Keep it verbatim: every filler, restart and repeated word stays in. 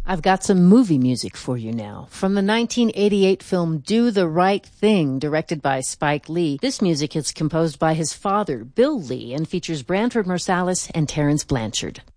I've got some movie music for you now. From the nineteen eighty-eight film Do the Right Thing, directed by Spike Lee, this music is composed by his father, Bill Lee, and features Branford Marsalis and Terrence Blanchard.